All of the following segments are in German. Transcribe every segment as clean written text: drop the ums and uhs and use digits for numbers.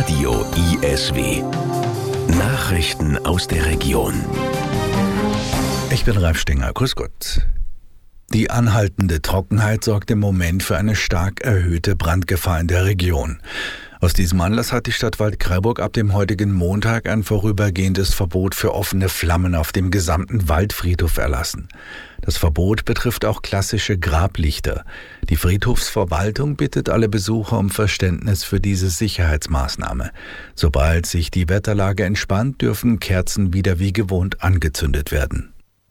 Radio ISW. Nachrichten aus der Region. Ich bin Ralf Stinger. Grüß Gott. Die anhaltende Trockenheit sorgt im Moment für eine stark erhöhte Brandgefahr in der Region. Aus diesem Anlass hat die Stadt Waldkraiburg ab dem heutigen Montag ein vorübergehendes Verbot für offene Flammen auf dem gesamten Waldfriedhof erlassen. Das Verbot betrifft auch klassische Grablichter. Die Friedhofsverwaltung bittet alle Besucher um Verständnis für diese Sicherheitsmaßnahme. Sobald sich die Wetterlage entspannt, dürfen Kerzen wieder wie gewohnt angezündet werden.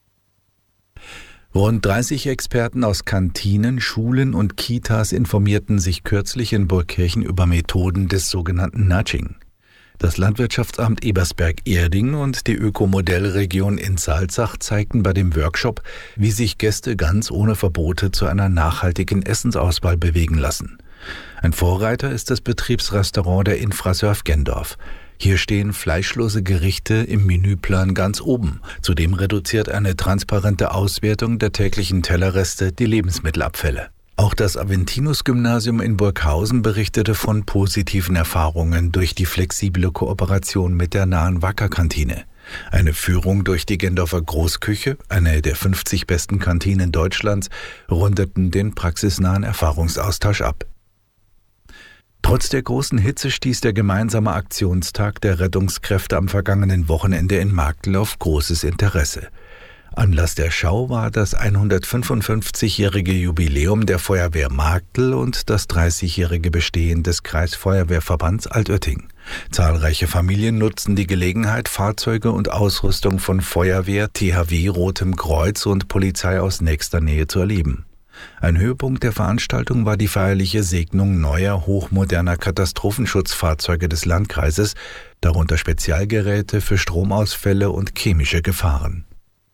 Rund 30 Experten aus Kantinen, Schulen und Kitas informierten sich kürzlich in Burgkirchen über Methoden des sogenannten Nudging. Das Landwirtschaftsamt Ebersberg-Erding und die Ökomodellregion in Salzach zeigten bei dem Workshop, wie sich Gäste ganz ohne Verbote zu einer nachhaltigen Essensauswahl bewegen lassen. Ein Vorreiter ist das Betriebsrestaurant der Infrasurf Gendorf. Hier stehen fleischlose Gerichte im Menüplan ganz oben. Zudem reduziert eine transparente Auswertung der täglichen Tellerreste die Lebensmittelabfälle. Auch das Aventinus-Gymnasium in Burghausen berichtete von positiven Erfahrungen durch die flexible Kooperation mit der nahen Wacker-Kantine. Eine Führung durch die Gendorfer Großküche, eine der 50 besten Kantinen Deutschlands, rundeten den praxisnahen Erfahrungsaustausch ab. Trotz der großen Hitze stieß der gemeinsame Aktionstag der Rettungskräfte am vergangenen Wochenende in Marktl auf großes Interesse. Anlass der Schau war das 155-jährige Jubiläum der Feuerwehr Marktl und das 30-jährige Bestehen des Kreisfeuerwehrverbands Altötting. Zahlreiche Familien nutzten die Gelegenheit, Fahrzeuge und Ausrüstung von Feuerwehr, THW, Rotem Kreuz und Polizei aus nächster Nähe zu erleben. Ein Höhepunkt der Veranstaltung war die feierliche Segnung neuer, hochmoderner Katastrophenschutzfahrzeuge des Landkreises, darunter Spezialgeräte für Stromausfälle und chemische Gefahren.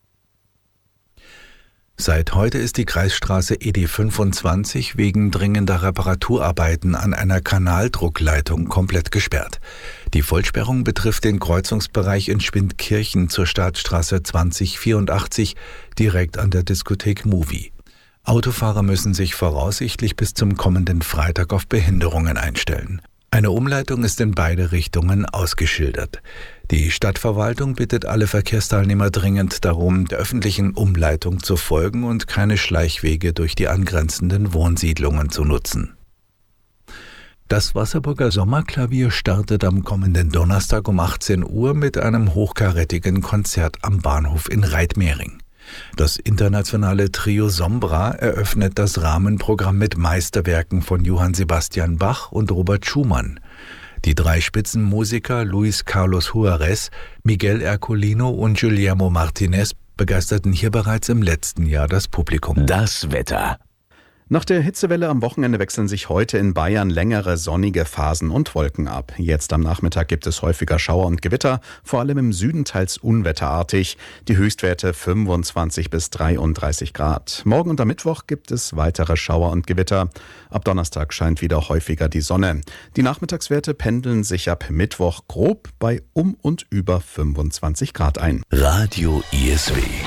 Seit heute ist die Kreisstraße ED 25 wegen dringender Reparaturarbeiten an einer Kanaldruckleitung komplett gesperrt. Die Vollsperrung betrifft den Kreuzungsbereich in Schwindkirchen zur Staatsstraße 2084 direkt an der Diskothek Movie. Autofahrer müssen sich voraussichtlich bis zum kommenden Freitag auf Behinderungen einstellen. Eine Umleitung ist in beide Richtungen ausgeschildert. Die Stadtverwaltung bittet alle Verkehrsteilnehmer dringend darum, der öffentlichen Umleitung zu folgen und keine Schleichwege durch die angrenzenden Wohnsiedlungen zu nutzen. Das Wasserburger Sommerklavier startet am kommenden Donnerstag um 18 Uhr mit einem hochkarätigen Konzert am Bahnhof in Reitmering. Das internationale Trio Sombra eröffnet das Rahmenprogramm mit Meisterwerken von Johann Sebastian Bach und Robert Schumann. Die drei Spitzenmusiker Luis Carlos Juarez, Miguel Ercolino und Guillermo Martinez begeisterten hier bereits im letzten Jahr das Publikum. Das Wetter. Nach der Hitzewelle am Wochenende wechseln sich heute in Bayern längere sonnige Phasen und Wolken ab. Jetzt am Nachmittag gibt es häufiger Schauer und Gewitter, vor allem im Süden teils unwetterartig. Die Höchstwerte 25 bis 33 Grad. Morgen und am Mittwoch gibt es weitere Schauer und Gewitter. Ab Donnerstag scheint wieder häufiger die Sonne. Die Nachmittagswerte pendeln sich ab Mittwoch grob bei um und über 25 Grad ein. Radio ISW.